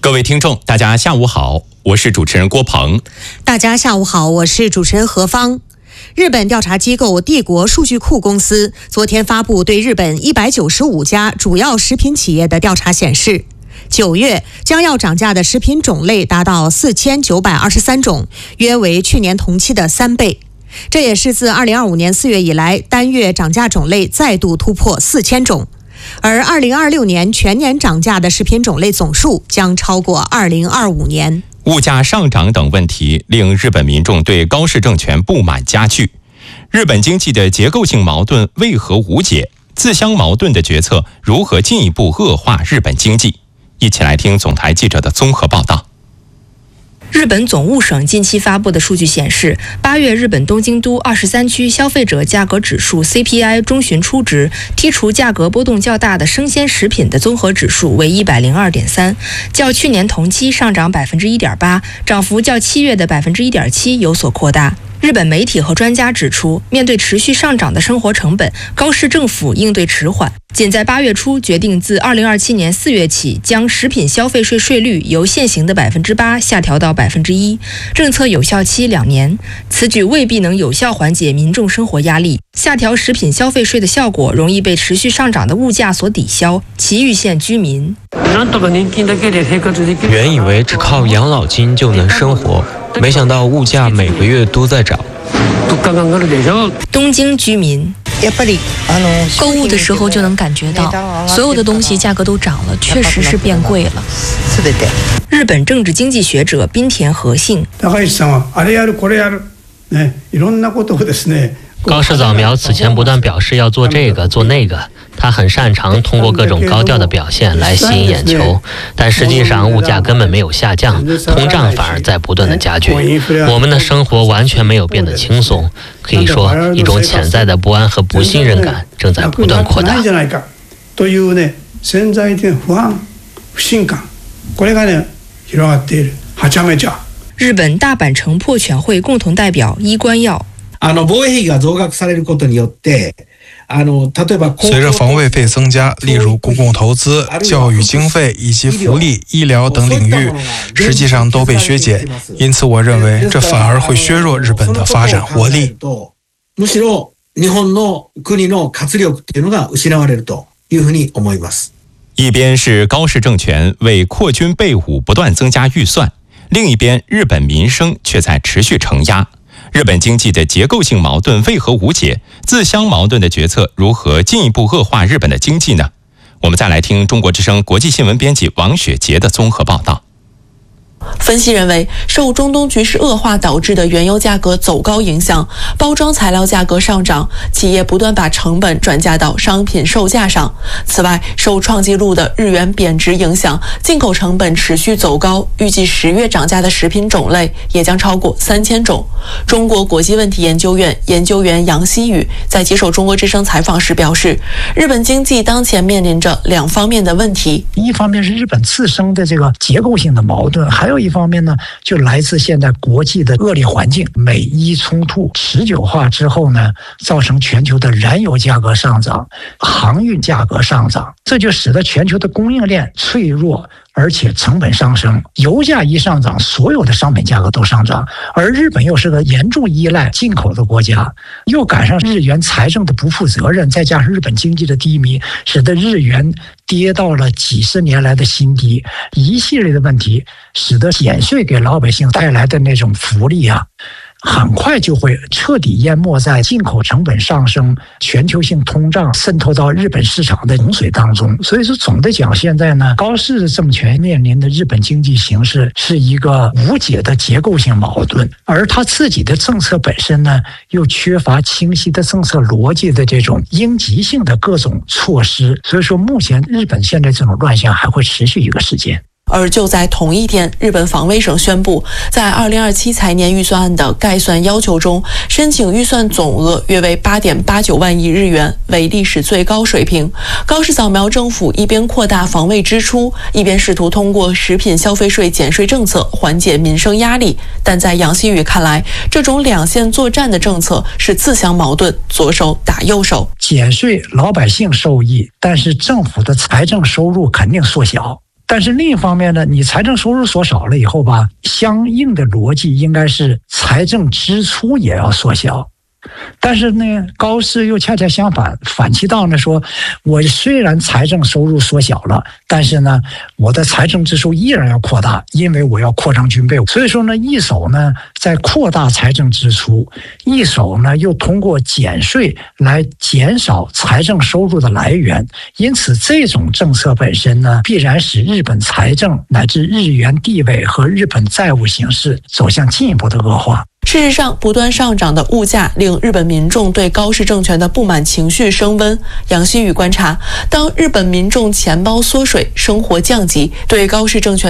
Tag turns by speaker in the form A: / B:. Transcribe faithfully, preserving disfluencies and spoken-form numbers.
A: 各位听众，大家下午好，我是主持人郭鹏。
B: 大家下午好，我是主持人何芳。日本调查机构帝国数据库公司昨天发布对日本一百九十五家主要食品企业的调查显示，九月将要涨价的食品种类达到四千九百二十三种，约为去年同期的三倍。这也是自二零二五年四月以来单月涨价种类再度突破四千种。而二零二六年全年涨价的食品种类总数将超过二零二五年。
A: 物价上涨等问题令日本民众对高市政权不满加剧。日本经济的结构性矛盾为何无解？自相矛盾的决策如何进一步恶化日本经济？一起来听总台记者的综合报道。
C: 日本总务省近期发布的数据显示，八月日本东京都二十三区消费者价格指数 C P I 中旬初值，剔除价格波动较大的生鲜食品的综合指数为 一百零二点三， 较去年同期上涨 百分之一点八， 涨幅较七月的 百分之一点七 有所扩大。日本媒体和专家指出，面对持续上涨的生活成本，高市政府应对迟缓，仅在八月初决定自二零二七年四月起将食品消费税税率由现行的 百分之八 下调到 百分之一， 政策有效期两年。此举未必能有效缓解民众生活压力，下调食品消费税的效果容易被持续上涨的物价所抵消。埼玉县居民
D: 原以为只靠养老金就能生活，没想到物价每个月都在涨。
C: 东京居民
E: 购物的时候就能感觉到，所有的东西价格都涨了，确实是变贵了。
C: 日本政治经济学者滨田和信，
F: 高市早苗此前不断表示要做这个做那个，他很擅长通过各种高调的表现来吸引眼球，但实际上物价根本没有下降，通胀反而在不断的加剧，我们的生活完全没有变得轻松，可以说一种潜在的不安和不信任感正在不断扩大。
C: 日本大阪城破犬会共同代表伊关耀，
G: 随着防卫费增加，例如公共投资、教育经费以及福利、医疗等领域，实际上都被削减。因此，我认为这反而会削弱日本的发展活力。
A: 一边是高市政权为扩军备武不断增加预算，另一边日本民生却在持续承压。日本经济的结构性矛盾为何无解？自相矛盾的决策如何进一步恶化日本的经济呢？我们再来听中国之声国际新闻编辑王雪杰的综合报道。
H: 分析认为，受中东局势恶化导致的原油价格走高影响，包装材料价格上涨，企业不断把成本转嫁到商品售价上。此外，受创纪录的日元贬值影响，进口成本持续走高，预计十月涨价的食品种类也将超过三千种。中国国际问题研究院研究员杨希宇在接受中国之声采访时表示，日本经济当前面临着两方面的问题，
I: 一方面是日本自身的这个结构性的矛盾，还有一方面呢，就来自现在国际的恶劣环境，美伊冲突持久化之后呢，造成全球的燃油价格上涨，航运价格上涨，这就使得全球的供应链脆弱，而且成本上升，油价一上涨，所有的商品价格都上涨。而日本又是个严重依赖进口的国家，又赶上日元财政的不负责任，再加上日本经济的低迷，使得日元跌到了几十年来的新低。一系列的问题使得减税给老百姓带来的那种福利啊，很快就会彻底淹没在进口成本上升、全球性通胀渗透到日本市场的洪水当中。所以说，总的讲，现在呢，高市政权面临的日本经济形势是一个无解的结构性矛盾，而他自己的政策本身呢，又缺乏清晰的政策逻辑的这种应急性的各种措施。所以说，目前日本现在这种乱象还会持续一个时间。
H: 而就在同一天，日本防卫省宣布，在二零二七财年预算案的概算要求中，申请预算总额约为 八点八九万亿日元，为历史最高水平。高市早苗政府一边扩大防卫支出，一边试图通过食品消费税减税政策缓解民生压力。但在杨希宇看来，这种两线作战的政策是自相矛盾，左手打右手。
I: 减税，老百姓受益，但是政府的财政收入肯定缩小。 但是另一方面呢，你财政收入缩小了以后吧，相应的逻辑应该是财政支出也要缩小。但是呢，高市又恰恰相反，反其道呢说，我虽然财政收入缩小了，但是呢，我的财政支出依然要扩大，因为我要扩张军备。所以说呢，一手呢在扩大财政支出，一手呢又通过减税来减少财政收入的来源。因此，这种政策本身呢，必然使日本财政乃至日元地位和日本债务形势走向进一步的恶化。
H: 事实上，不断上涨的物价令日本民众对高市政权的不满情绪升温。杨新宇观察，当日本民众钱包缩水、生活降级，对高市政权